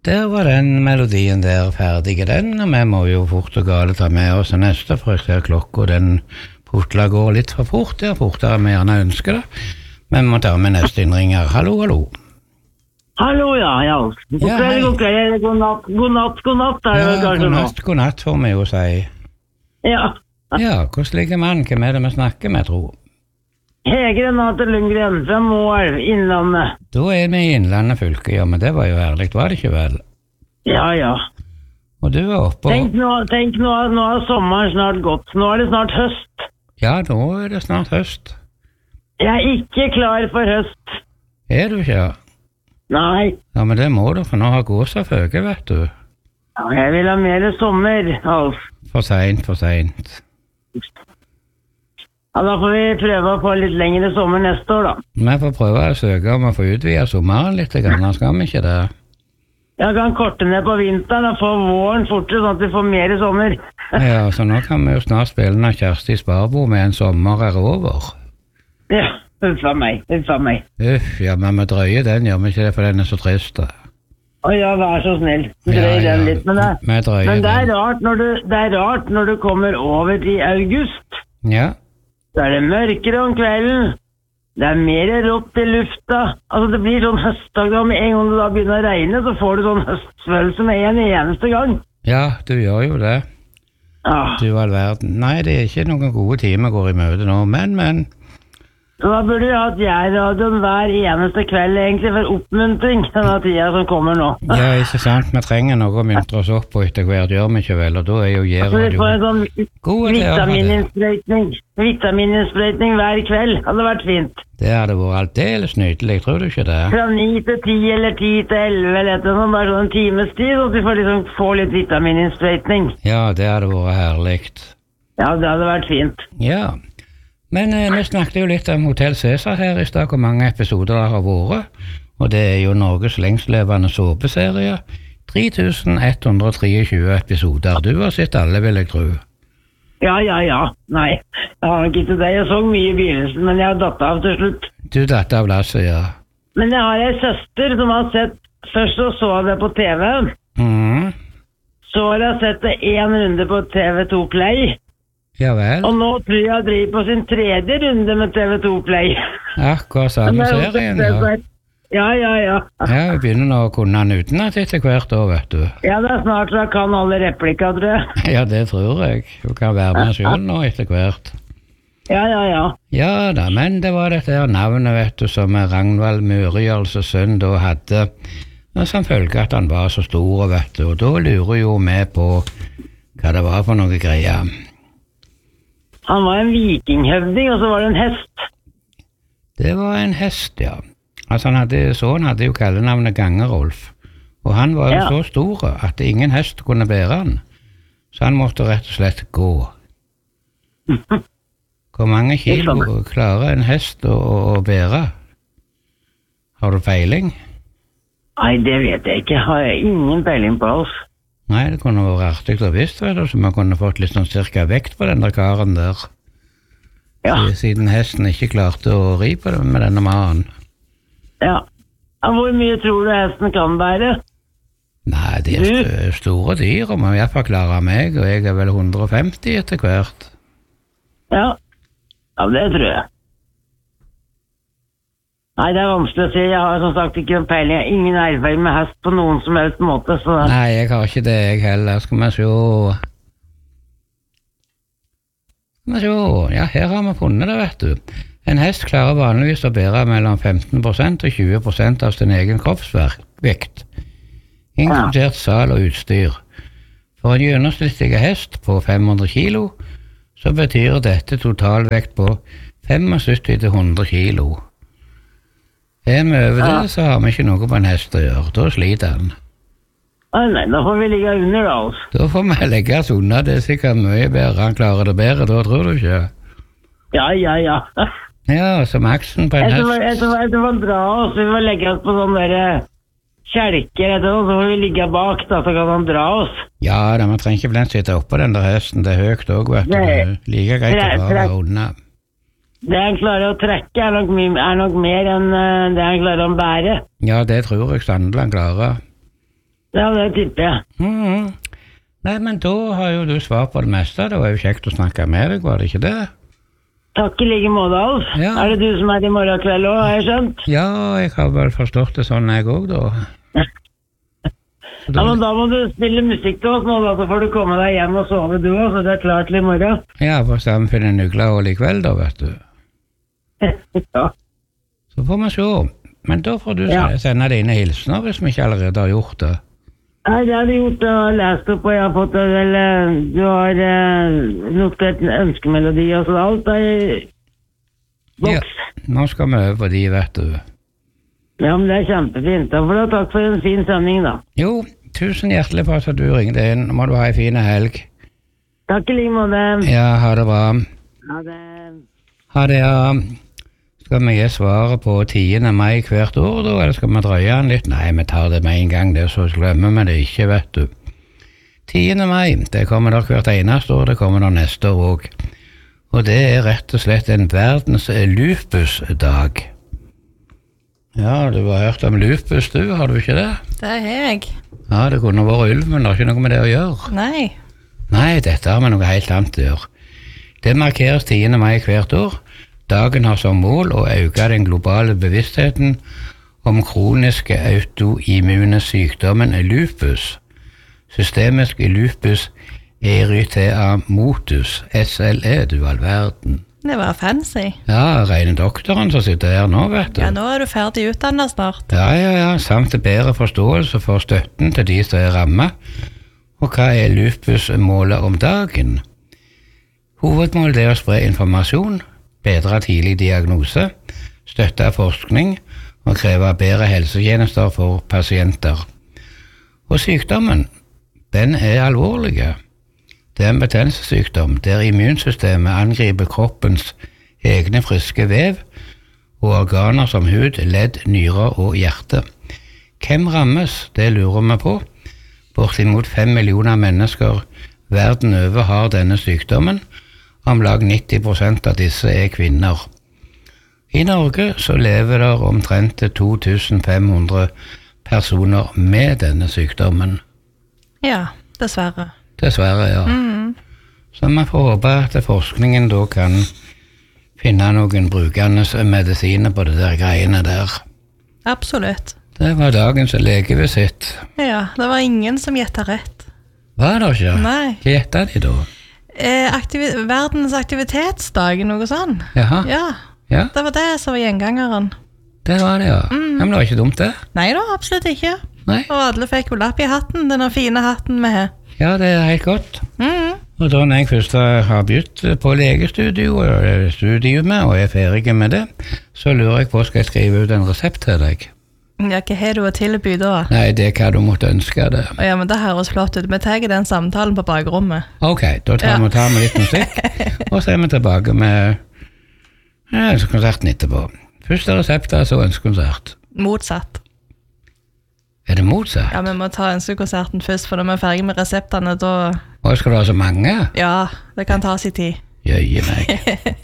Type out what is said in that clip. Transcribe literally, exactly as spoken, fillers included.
Der var den melodien der ferdig, den, og vi må jo fort og gale ta med oss neste, for jeg ser klokka, den portla går litt for fort, det er fortere vi gjerne ønsker det. Men vi må ta med neste innringer. Hallo, hallo. Hallo, ja, ja. God Ja, kveld, hei. god kveld, god natt, god natt, god natt, er det Ja, vel kanskje god nå? natt, god natt, får vi jo si. Ja. Ja, hvordan ligger man? Hvem er det vi snakker med, tro? Hege Renate Lundgren fra Moelv, Innlandet. Da er vi i Innlandet fylke, ja, men det var jo ærlig, var det ikke vel? Ja, ja. Og du er oppe Tenk og... nå, tenk nå, nå er sommeren snart gått. Nå er det snart høst. Ja, nå er det snart høst. Jeg er ikke klar for høst. Er du ikke? Nei. Ja, men det må du, for nå har gåsa føke, vet du. Ja, jeg vil ha mer sommer, Alf. For sent, for sent. Ja, da får vi prøve å få litt lengre sommer neste år, da. Vi får prøve å søke om å få utvidet sommeren litt, grann, skal vi ikke det? Jeg kan korte ned på vinteren og få våren fortere, sånn at vi får mer sommer. Ja, så nå kan vi jo snart spille når Kjersti Sparbo med En sommer er over. Ja, uffa meg, uffa meg. Uff, ja, men vi drøyer den, gjør vi ikke det, for den er så trist. Da. Å ja, vær så snill. Ja, Drøy ja, den litt, men det, vi drøyer men det er den. rart når du, det er rart når du kommer over til august. Ja, Da er det mørkere om kvelden. Det er mer rått i lufta. Altså, det blir sånn høstdag da. Med en gang det da begynner å regne, så får du sånn høstfølelse med en eneste gang. ja, du gjør jo det. Ja. Du all verden. Nei, det er ikke noen gode timer går i møte nå, men, men... Så da burde vi hatt jeg-radioen hver eneste kveld, egentlig, for oppmuntring denne tida som kommer nå. Ja, ikke sant, vi trenger noe å myntre oss opp på etter hvert, gjør vi ikke vel, og da er jo Så vi får en J-radio sånn gode til å ha det. vitamininnsprøytning. Vitamininnsprøytning hver kveld. Hadde vært fint. Det hadde vært aldeles nydelig, tror du ikke det? Fra ni til ti eller ti til elleve eller et eller annet, bare sånn en times tid, så vi får liksom få litt vitamininnsprøytning. Ja, det hadde vært herligt. Ja, det hadde vært fint. Ja, men eh, vi snakket jo litt om Hotell Cæsar her i sted, hvor mange episoder det har vært, og det er jo Norges lengstlevende såpeserie. tre tusen ett hundre tjuetre episoder. Du har sett alle, vil jeg tro. Ja, ja, ja. Nei, jeg har nok ikke det. Jeg så mye i begynnelsen, men jeg har datt av til slutt. Du datt av lasset, ja. Men jeg har en søster som har sett, først så så jeg det på T V, Mhm. så har jeg sett det en runde på T V to Play, Ja vel. og nå tror jeg jeg driver på sin tredje runde med T V to Play. Akkurat samme Men det er jo serien, det som ja. er- Ja, ja, ja. Ja, vi begynner nå å kunne den utenat etter hvert år, vet du. Ja, det er snart så jeg kan alle replikker, tror jeg. Ja, det tror jeg. Du kan være med selv nå etter hvert. Ja, ja, ja. Ja da, men det var dette her navnet, vet du, som Ragnvald Murials sønn da hadde, og som følge at han var så stor, vet du, og da lurer jo vi på hva det var for noe greier. Han var en vikinghøvding, og så var det en hest. Det var en hest, ja. Altså, han hadde, så han hadde jo kallenavnet Gangerolf, og han var jo Ja. så stor at ingen hest kunne bære han, så han måtte rett og slett gå. Hvor mange kilo klarer en hest å, å, å bære? Har du peiling? Nei, det vet jeg ikke. Har jeg ingen peiling på oss. Nei, det kunne vært artig å visst, vet du, så man kunne fått litt sånn cirka vekt på den der karen der, Ja, siden hesten ikke klarte å ri på det med denne mannen. ja. Ja, hvor mye tror du hesten kan bære? Nei, det er Du? st- store dyr, og må i hvert fall klare meg, og jeg er vel hundre og femti etter hvert. Ja. Ja, det tror jeg. Nei, det er vanskelig å si. Jeg har som sagt ikke noen peiling. Jeg har ingen erfaring med hest på noen som helst måte, så Nei, jeg har ikke det, jeg heller. Skal vi se. Skal vi se. Ja, her har vi funnet det, vet du. En hest klarer vanligvis å bære mellom femten prosent og tjue prosent av sin egen kroppsvekt, inkludert sal og utstyr. For en gjennomsnittlig hest på fem hundre kilo, så betyr dette totalvekt på syttifem til hundre kilo. Er vi over Ja. det, så har vi ikke noe på en hest å gjøre. Da sliter han. Nei, nei, da får vi ligge under da, altså. Da får vi legge oss unna, det er sikkert mye bedre. Han klarer det bedre, da tror du ikke? Ja, ja, ja. Ja, så maksen på en Jeg tror jeg hest. tror- jeg tror vi får dra oss. Vi får legge oss på sånne der kjelker etter noe, så får vi ligge bak da, så kan han dra oss. Ja, da, man trenger ikke blant sitte oppå den der hesten, det er høyt også, vet du. Nei. Like greit å Tre- bare tre- være unna. Det han klarer å trekke er nok, mye, er nok mer enn eh, det han klarer å bære. Ja, det tror jeg sannelig han klarer. Ja, det tipper jeg. Mhm. Nei, men da har jo du svar på det meste. Det var jo kjekt å snakke med deg, var det ikke det? Takk i like måte, Alf. Ja. Er det du som er i morgen kveld også, har jeg skjønt? Ja, jeg har vel forstått det sånn jeg òg, da. Ja, men da må du spille musikk til oss nå, da, så får du komme deg hjem og sove du også, så det er klart til i morgen. Ja, for sammen finne nugler i kveld, da, vet du. Ja. Så får vi se. Men da får du Ja. sende dine hilsener, hvis vi ikke allerede har gjort det. Nei, det har du gjort, og har lest opp, og jeg har fått det vel, eh, du har eh, notert en ønskemelodi og så alt er i boks. Ja, nå skal vi over på de, vet du. Ja, men det er kjempefint. Da får du takk for en fin sending, da. Jo, tusen hjertelig for at du ringte inn. Nå må du ha en fin helg. Takk i like måte. Ja, ha det bra. Ha det. Ha det, ja. Skal vi gi svaret på tiende mai hvert år, da, eller skal vi drøye den litt? Nei, vi tar det med en gang, det, så glemmer vi det ikke, vet du. tiende mai, det kommer der hvert eneste år, det kommer der neste år også. Og det er rett og slett en verdens lupusdag. Ja, du har hørt om lupus, du, har du ikke det? Det har jeg. Ja, det kunne vært ulv, men det har ikke noe med det å gjøre. Nei. Nei, dette har med noe helt annet å gjøre. Det markeres tiende mai hvert år. Dagen har som mål å øke den globale bevisstheten om kroniske autoimmune sykdommen lupus. Systemisk lupus erythematus, S L E, du all verden. Det var fancy. Ja, rene doktoren som sitter her nå, vet du. Ja, nå er du ferdig utdannet snart. Ja, ja, ja, samt bedre forståelse for støtten til de som er rammet. Og hva er lupusmålet om dagen? Hovedmålet er å spre informasjon, bedre tidlig diagnose, støtte forskning og kreve bedre helsetjenester for pasienter. Og sykdommen, den er alvorlig. Det er en betennelsessykdom der immunsystemet angriper kroppens egne friske vev og organer som hud, ledd, nyrer og hjerte. Hvem rammes? Det lurer vi på. Bortimot fem millioner mennesker verden over har denne sykdommen. Om lag nitti prosent av disse er kvinner. I Norge så lever det omtrent to tusen fem hundre personer med denne sykdommen. Ja, dessverre. Dessverre, ja. Mm. Så vi får håpe at forskningen da kan finne noen brukende medisiner på det der greiene der. Absolutt. Det var dagens legevisitt. Ja, det var ingen som gjettet rett. Var det ikke? Nei. Hva gjettet de da? Eh, aktivi verdens aktivitetsdag, noe sånn. Jaha, Ja, ja, det var det som var gjengangeren. det var det, ja. Mm. Ja, men det var ikke dumt det. Nei da, absolutt ikke. Nei, Og alle fikk jo lapp i hatten, denne fine hatten vi har. ja, det er helt godt. Mm. Og da når jeg først har begynt på legestudio og studiumet og er ferdig med det, så lurer jeg på, skal jeg skrive ut en resept til deg? Ja, hva har du å tilby da? Nei, det er hva du måtte ønske det. Å ja, men det høres flott ut. Vi tar den samtalen på bakrommet. Ok, da tar Ja. vi tar vi litt musikk, og så er vi tilbake med ja, ønskekonserten etterpå. Første resept er så ønskekonsert. Motsatt. Er det motsatt? Ja, vi må ta ønskekonserten først, for når vi er ferdig med reseptene, da... Og skal du ha så mange? Ja, det kan ta sin tid. Jøye meg.